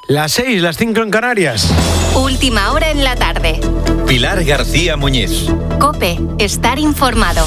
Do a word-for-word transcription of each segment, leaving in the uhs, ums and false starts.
Las seis, las cinco en Canarias. Última hora en la tarde. Pilar García Muñiz. COPE, estar informado.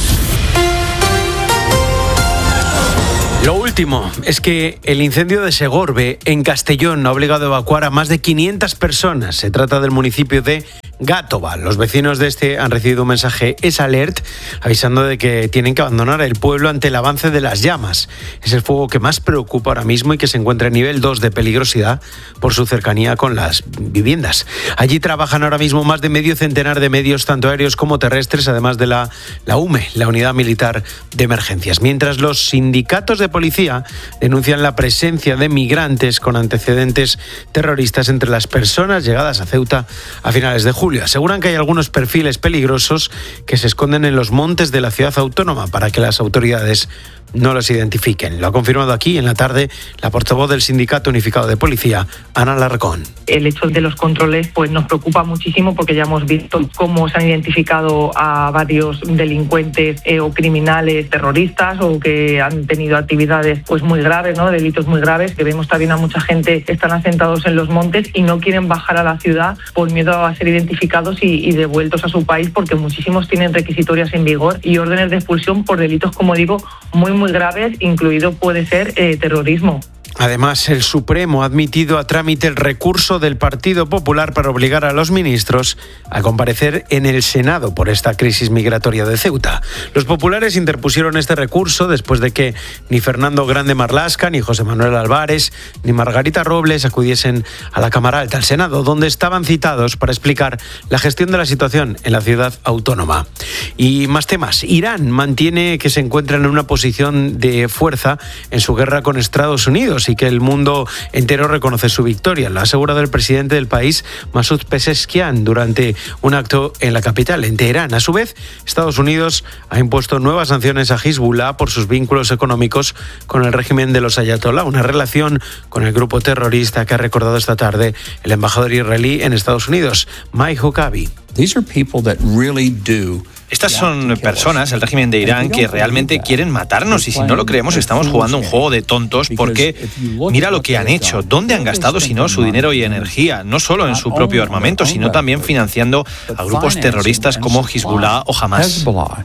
Lo último es que el incendio de Segorbe, en Castellón, ha obligado a evacuar a más de quinientas personas. Se trata del municipio de Gátova. Los vecinos de este han recibido un mensaje S Alert avisando de que tienen que abandonar el pueblo ante el avance de las llamas. Es el fuego que más preocupa ahora mismo y que se encuentra en nivel dos de peligrosidad por su cercanía con las viviendas. Allí trabajan ahora mismo más de medio centenar de medios, tanto aéreos como terrestres, además de la, la U M E, la Unidad Militar de Emergencias. Mientras los sindicatos de policía denuncian la presencia de migrantes con antecedentes terroristas entre las personas llegadas a Ceuta a finales de julio. Aseguran que hay algunos perfiles peligrosos que se esconden en los montes de la ciudad autónoma para que las autoridades no los identifiquen. Lo ha confirmado aquí en la tarde la portavoz del Sindicato Unificado de Policía, Ana Larcón. El hecho de los controles pues nos preocupa muchísimo porque ya hemos visto cómo se han identificado a varios delincuentes eh, o criminales terroristas o que han tenido actividades pues muy graves, ¿no? Delitos muy graves, que vemos también a mucha gente que están asentados en los montes y no quieren bajar a la ciudad por miedo a ser identificados y, y devueltos a su país, porque muchísimos tienen requisitorias en vigor y órdenes de expulsión por delitos, como digo, muy muy graves, incluido puede ser eh, terrorismo. Además, el Supremo ha admitido a trámite el recurso del Partido Popular para obligar a los ministros a comparecer en el Senado por esta crisis migratoria de Ceuta. Los populares interpusieron este recurso después de que ni Fernando Grande Marlaska, ni José Manuel Álvarez, ni Margarita Robles acudiesen a la Cámara Alta, al Senado, donde estaban citados para explicar la gestión de la situación en la ciudad autónoma. Y más temas. Irán mantiene que se encuentra en una posición de fuerza en su guerra con Estados Unidos y que el mundo entero reconoce su victoria. Lo ha asegurado el presidente del país, Masoud Pezeshkian, durante un acto en la capital, en Teherán. A su vez, Estados Unidos ha impuesto nuevas sanciones a Hezbollah por sus vínculos económicos con el régimen de los ayatolá, una relación con el grupo terrorista que ha recordado esta tarde el embajador israelí en Estados Unidos, Mike Huckabee. These are people that really do Estas son personas, el régimen de Irán, que realmente quieren matarnos y si no lo creemos estamos jugando un juego de tontos porque mira lo que han hecho, dónde han gastado si no su dinero y energía, no solo en su propio armamento, sino también financiando a grupos terroristas como Hezbollah o Hamas.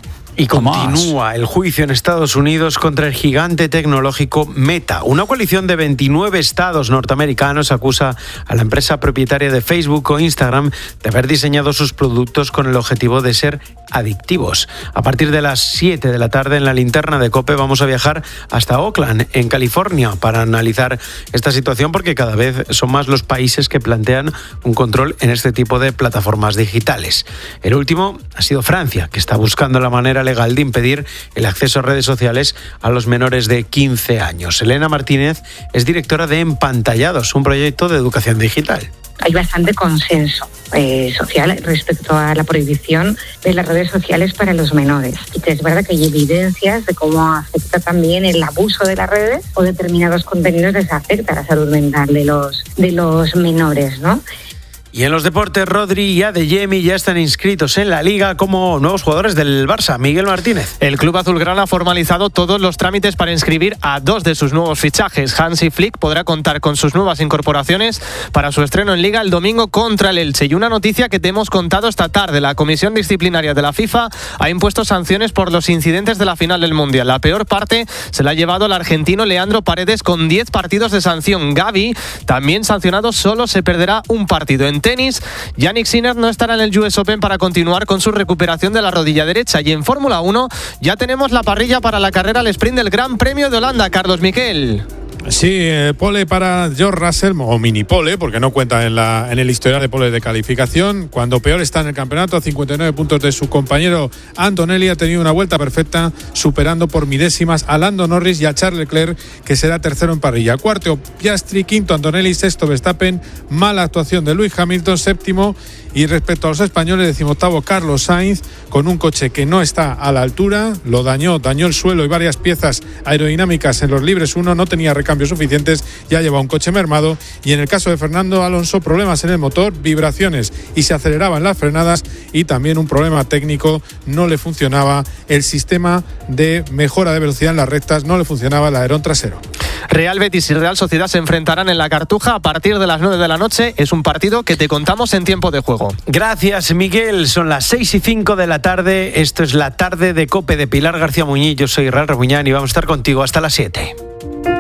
Y continúa el juicio en Estados Unidos contra el gigante tecnológico Meta. Una coalición de veintinueve estados norteamericanos acusa a la empresa propietaria de Facebook o Instagram de haber diseñado sus productos con el objetivo de ser adictivos. A partir de las siete de la tarde en la linterna de COPE vamos a viajar hasta Oakland, en California, para analizar esta situación porque cada vez son más los países que plantean un control en este tipo de plataformas digitales. El último ha sido Francia, que está buscando la manera legal de impedir el acceso a redes sociales a los menores de quince años. Elena Martínez es directora de Empantallados, un proyecto de educación digital. Hay bastante consenso eh, social respecto a la prohibición de las redes sociales para los menores. Y que es verdad que hay evidencias de cómo afecta también el abuso de las redes o determinados contenidos les afecta a la salud mental de los, de los menores, ¿no? Y en los deportes, Rodri y Adeyemi ya están inscritos en la Liga como nuevos jugadores del Barça. Miguel Martínez. El club azulgrana ha formalizado todos los trámites para inscribir a dos de sus nuevos fichajes. Hansi Flick podrá contar con sus nuevas incorporaciones para su estreno en Liga el domingo contra el Elche. Y una noticia que te hemos contado esta tarde. La Comisión Disciplinaria de la FIFA ha impuesto sanciones por los incidentes de la final del Mundial. La peor parte se la ha llevado el argentino Leandro Paredes con diez partidos de sanción. Gavi, también sancionado, solo se perderá un partido. En tenis, Jannik Sinner no estará en el U S Open para continuar con su recuperación de la rodilla derecha. Y en Fórmula uno ya tenemos la parrilla para la carrera al sprint del Gran Premio de Holanda. Carlos Miquel. Sí, eh, pole para George Russell, o mini pole, porque no cuenta en, la, en el historial de pole de calificación. Cuando peor está en el campeonato, a cincuenta y nueve puntos de su compañero Antonelli, ha tenido una vuelta perfecta, superando por milésimas a Lando Norris y a Charles Leclerc, que será tercero en parrilla. Cuarto, Piastri; quinto, Antonelli; sexto, Verstappen. Mala actuación de Lewis Hamilton; séptimo, Y respecto a los españoles, decimoctavo Carlos Sainz, con un coche que no está a la altura, lo dañó, dañó el suelo y varias piezas aerodinámicas en los libres uno, no tenía recambios suficientes, ya lleva un coche mermado. Y en el caso de Fernando Alonso, problemas en el motor, vibraciones y se aceleraban las frenadas, y también un problema técnico, no le funcionaba el sistema de mejora de velocidad en las rectas, no le funcionaba el alerón trasero. Real Betis y Real Sociedad se enfrentarán en la Cartuja a partir de las nueve de la noche. Es un partido que te contamos en tiempo de juego. Gracias, Miguel. Son las seis y cinco de la tarde. Esto es la tarde de COPE de Pilar García Muñiz. Yo soy Israel Rebuñán y vamos a estar contigo hasta las siete.